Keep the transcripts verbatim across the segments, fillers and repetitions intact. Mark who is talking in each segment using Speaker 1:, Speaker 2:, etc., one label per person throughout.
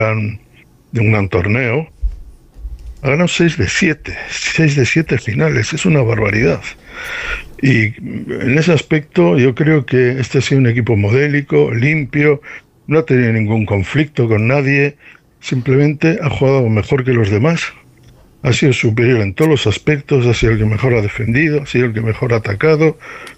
Speaker 1: de un gran torneo, ha ganado seis de siete, seis de siete finales, es una barbaridad. Y en ese aspecto yo creo que este ha sido un equipo modélico, limpio, no ha tenido ningún conflicto con nadie, simplemente ha jugado mejor que los demás, ha sido superior en todos los aspectos, ha sido el que mejor ha defendido, ha sido el que mejor ha atacado.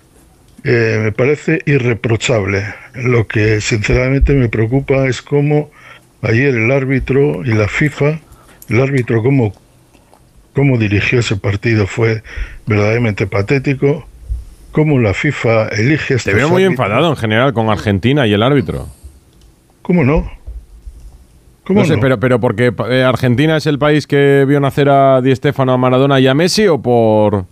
Speaker 1: Eh, me parece irreprochable. Lo que sinceramente me preocupa es cómo ayer el árbitro y la FIFA, el árbitro cómo, cómo dirigió ese partido fue verdaderamente patético, cómo la FIFA elige estos
Speaker 2: Te veo muy
Speaker 1: árbitros.
Speaker 2: enfadado en general con Argentina y el árbitro.
Speaker 1: ¿Cómo no? ¿Cómo
Speaker 2: No sé,
Speaker 1: no?
Speaker 2: pero, pero porque eh, Argentina es el país que vio nacer a Di Stéfano, a Maradona y a Messi, o por...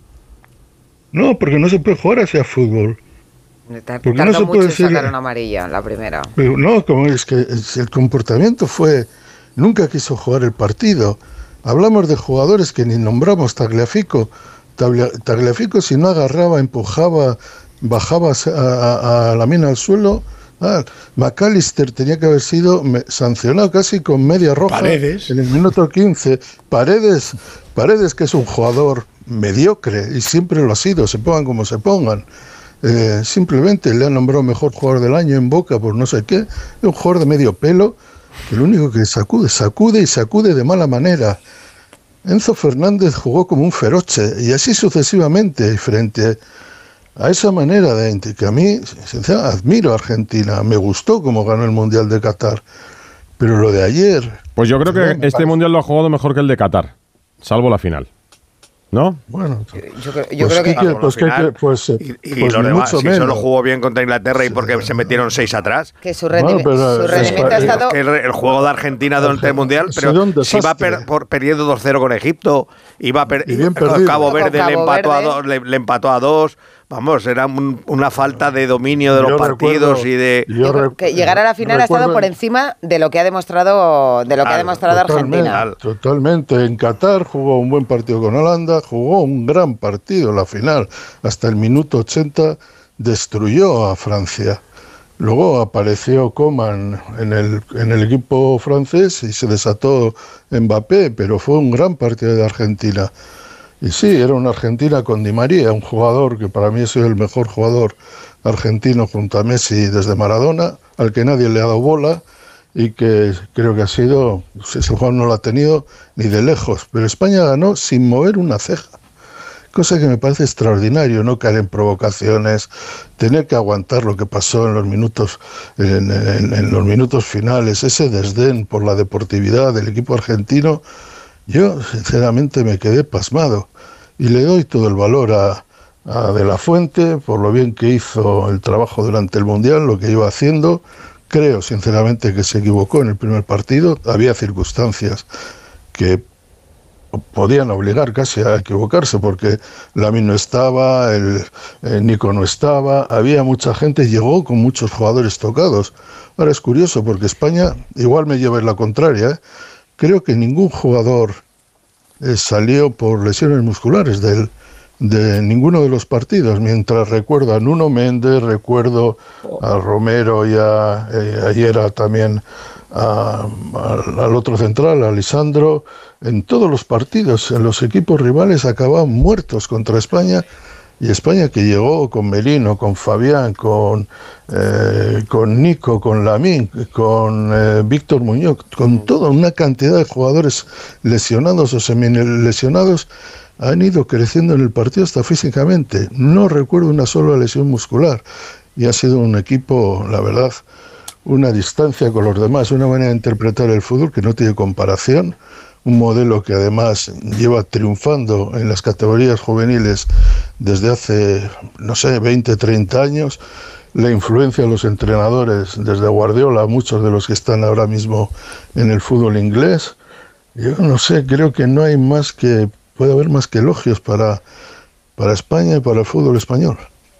Speaker 1: No, porque no se puede jugar hacia fútbol. Porque
Speaker 3: Tardó
Speaker 1: no se
Speaker 3: mucho
Speaker 1: puede
Speaker 3: en
Speaker 1: ser-
Speaker 3: sacar una amarilla, la primera.
Speaker 1: Pero no, como es que es- el comportamiento fue, nunca quiso jugar el partido. Hablamos de jugadores que ni nombramos. Tagliafico, Taglia- Tagliafico si no agarraba, empujaba, bajaba a, a, a la mina al suelo. Ah, McAllister tenía que haber sido me- sancionado casi con media roja.
Speaker 4: Paredes.
Speaker 1: En el minuto quince. Paredes, Paredes que es un jugador mediocre y siempre lo ha sido, se pongan como se pongan. Eh, simplemente le han nombrado mejor jugador del año en Boca por no sé qué. Es un jugador de medio pelo que lo único que sacude, sacude y sacude de mala manera. Enzo Fernández jugó como un feroche y así sucesivamente frente a esa manera de que a mí, sinceramente, admiro a Argentina. Me gustó cómo ganó el Mundial de Qatar, pero lo de ayer...
Speaker 2: Pues yo creo que
Speaker 1: me
Speaker 2: este
Speaker 1: parece-
Speaker 2: mundial lo ha jugado mejor que el de Qatar, salvo la final. ¿No?
Speaker 1: Bueno,
Speaker 3: Yo, creo- yo
Speaker 1: pues
Speaker 3: creo
Speaker 1: ¿qué
Speaker 3: que...
Speaker 1: quiere? Pues, ¿qué quiere? Pues, eh,
Speaker 5: Y, y
Speaker 1: pues
Speaker 5: los
Speaker 1: ni
Speaker 5: demás,
Speaker 1: mucho
Speaker 5: si
Speaker 1: menos.
Speaker 5: solo jugó bien contra Inglaterra y porque se metieron seis atrás.
Speaker 3: que su,
Speaker 1: Bueno,
Speaker 3: rendimi-
Speaker 1: pero
Speaker 3: su
Speaker 1: es-
Speaker 3: rendimiento ha
Speaker 1: es-
Speaker 3: estado...
Speaker 5: Que el, el juego de Argentina durante el Mundial,
Speaker 1: Ha sido
Speaker 5: pero
Speaker 1: un
Speaker 5: si iba
Speaker 1: desastre.
Speaker 5: per- por, perdiendo dos cero con Egipto, iba per-
Speaker 1: Y bien
Speaker 5: con
Speaker 1: perdido.
Speaker 5: Cabo
Speaker 3: Con
Speaker 5: Verde le
Speaker 3: Cabo
Speaker 5: empató, a
Speaker 3: Verde.
Speaker 5: dos, le, le empató a dos. Vamos, era un- una falta de dominio de los
Speaker 1: Yo
Speaker 5: partidos
Speaker 1: recuerdo-
Speaker 5: y de...
Speaker 1: yo
Speaker 3: Yo creo
Speaker 1: re-
Speaker 3: que llegar a la final ha estado
Speaker 1: recuerdo-
Speaker 3: por encima de lo que ha demostrado de lo que ha
Speaker 5: Claro,
Speaker 3: demostrado Argentina.
Speaker 5: Total.
Speaker 1: Totalmente. En Qatar jugó un buen partido con Holanda, jugó un gran partido la final. Hasta el minuto ochenta destruyó a Francia. Luego apareció Coman en el, en el equipo francés y se desató Mbappé, pero fue un gran partido de Argentina. Y sí, era una Argentina con Di María, un jugador que para mí ha sido el mejor jugador argentino junto a Messi desde Maradona, al que nadie le ha dado bola y que creo que ha sido, ese jugador no lo ha tenido ni de lejos, pero España ganó sin mover una ceja, cosa que me parece extraordinario, no caer en provocaciones, tener que aguantar lo que pasó en los minutos, en, en- en los minutos finales, ese desdén por la deportividad del equipo argentino. Yo sinceramente me quedé pasmado y le doy todo el valor a, a De la Fuente por lo bien que hizo el trabajo durante el Mundial, lo que iba haciendo. Creo sinceramente que se equivocó en el primer partido, había circunstancias que podían obligar casi a equivocarse porque Lamine no estaba, el, el Nico no estaba, había mucha gente, llegó con muchos jugadores tocados. Ahora es curioso porque España, igual me lleva en la contraria, ¿eh? Creo que ningún jugador eh, salió por lesiones musculares del, de ninguno de los partidos, mientras recuerdo a Nuno Méndez, recuerdo a Romero y a, eh, ayer a también a- al, al otro central, a Lisandro, en todos los partidos, en los equipos rivales acababan muertos contra España. Y España que llegó con Merino, con Fabián, con, eh, con Nico, con Lamine, con eh, Víctor Muñoz, con toda una cantidad de jugadores lesionados o semi-lesionados, han ido creciendo en el partido hasta físicamente. No recuerdo una sola lesión muscular. Y ha sido un equipo, la verdad, una distancia con los demás, una manera de interpretar el fútbol que no tiene comparación. Un modelo que además lleva triunfando en las categorías juveniles desde hace, no sé, veinte, treinta años. La influencia de los entrenadores, desde Guardiola, muchos de los que están ahora mismo en el fútbol inglés. Yo no sé, creo que no hay más que, puede haber más que elogios para, para España y para el fútbol español.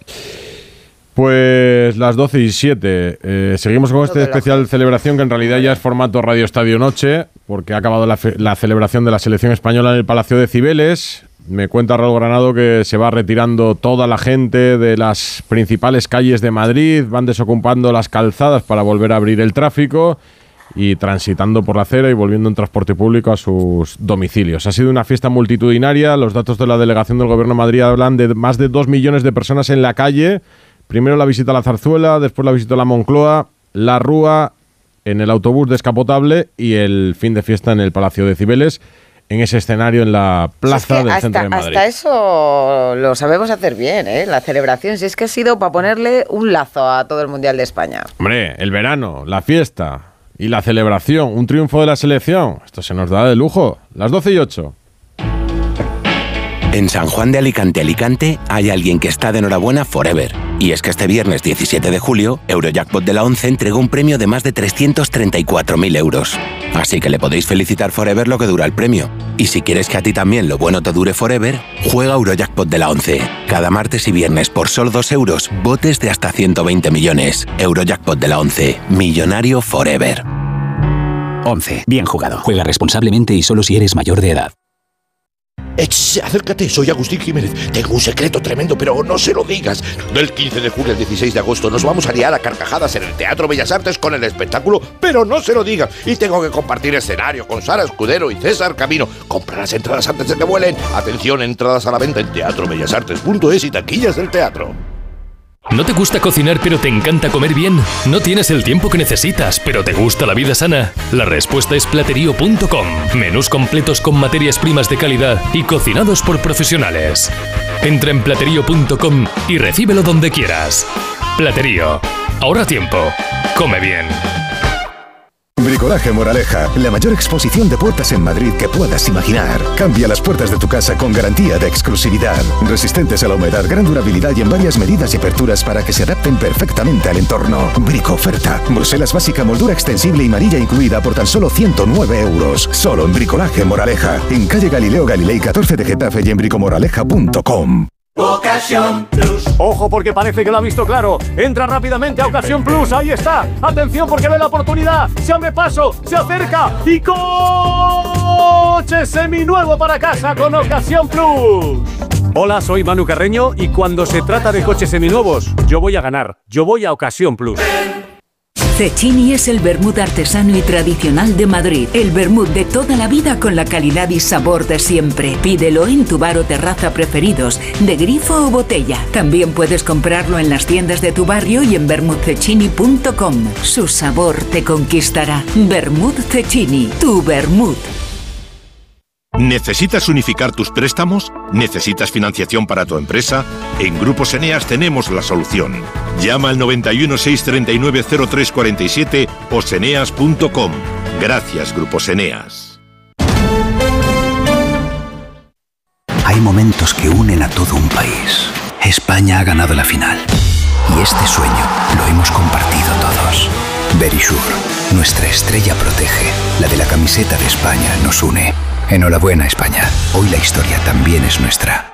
Speaker 2: Pues las doce y siete. Eh, seguimos con este especial celebración que en realidad ya es formato Radio Estadio Noche, porque ha acabado la, fe- la celebración de la selección española en el Palacio de Cibeles. Me cuenta Raúl Granado que se va retirando toda la gente de las principales calles de Madrid, van desocupando las calzadas para volver a abrir el tráfico y transitando por la acera y volviendo en transporte público a sus domicilios. Ha sido una fiesta multitudinaria. Los datos de la delegación del Gobierno de Madrid hablan de más de dos millones de personas en la calle. Primero la visita a la Zarzuela, después la visita a la Moncloa, la Rúa, en el autobús descapotable y el fin de fiesta en el Palacio de Cibeles, en ese escenario en la plaza
Speaker 3: es que
Speaker 2: del
Speaker 3: hasta,
Speaker 2: centro de Madrid.
Speaker 3: Hasta eso lo sabemos hacer bien, ¿eh? La celebración, si es que ha sido para ponerle un lazo a todo el Mundial de España.
Speaker 2: Hombre, el verano, la fiesta y la celebración, un triunfo de la selección, esto se nos da de lujo. Las doce y ocho.
Speaker 4: En San Juan de Alicante, Alicante, hay alguien que está de enhorabuena forever. Y es que este viernes diecisiete de julio, Eurojackpot de la once entregó un premio de más de trescientos treinta y cuatro mil euros. Así que le podéis felicitar forever lo que dura el premio. Y si quieres que a ti también lo bueno te dure forever, juega Eurojackpot de la once. Cada martes y viernes por solo dos euros, botes de hasta ciento veinte millones. Eurojackpot de la once. Millonario forever.
Speaker 6: once. Bien jugado. Juega responsablemente y solo si eres mayor de edad.
Speaker 7: Ech, acércate, soy Agustín Jiménez. Tengo un secreto tremendo, pero no se lo digas. Del quince de julio al dieciséis de agosto nos vamos a liar a carcajadas en el Teatro Bellas Artes con el espectáculo, pero no se lo digas. Y tengo que compartir escenario con Sara Escudero y César Camino. Compra las entradas antes de que vuelen. Atención, entradas a la venta en teatro bellas artes punto es y taquillas del teatro.
Speaker 8: ¿No te gusta cocinar pero te encanta comer bien? ¿No tienes el tiempo que necesitas pero te gusta la vida sana? La respuesta es platerío punto com. Menús completos con materias primas de calidad y cocinados por profesionales. Entra en platerío punto com y recíbelo donde quieras. Platerío. Ahorra tiempo. Come bien.
Speaker 9: Bricolaje Moraleja, la mayor exposición de puertas en Madrid que puedas imaginar. Cambia las puertas de tu casa con garantía de exclusividad. Resistentes a la humedad, gran durabilidad y en varias medidas y aperturas para que se adapten perfectamente al entorno. Brico oferta. Bruselas básica, moldura extensible y manilla incluida por tan solo ciento nueve euros. Solo en Bricolaje Moraleja. En calle Galileo Galilei catorce de Getafe y en bricomoraleja punto com.
Speaker 10: Ocasión Plus. Ojo porque parece que lo ha visto claro. Entra rápidamente a Ocasión Plus. Ahí está. Atención porque ve la oportunidad. Se abre paso. Se acerca. Y coche seminuevo para casa con Ocasión Plus. Hola, soy Manu Carreño y cuando se trata de coches seminuevos, yo voy a ganar. Yo voy a Ocasión Plus.
Speaker 11: Cecchini es el vermut artesano y tradicional de Madrid. El vermut de toda la vida con la calidad y sabor de siempre. Pídelo en tu bar o terraza preferidos, de grifo o botella. También puedes comprarlo en las tiendas de tu barrio y en vermut cecchini punto com. Su sabor te conquistará. Vermut Cecchini, tu vermut.
Speaker 12: ¿Necesitas unificar tus préstamos? ¿Necesitas financiación para tu empresa? En Grupos Eneas tenemos la solución. Llama al noventa y uno, seiscientos treinta y nueve, cero tres cuarenta y siete o seneas punto com. Gracias, Grupos Eneas.
Speaker 6: Hay momentos que unen a todo un país. España ha ganado la final. Y este sueño lo hemos compartido todos. Verisure, nuestra estrella protege. La de la camiseta de España nos une. Enhorabuena, España. Hoy la historia también es nuestra.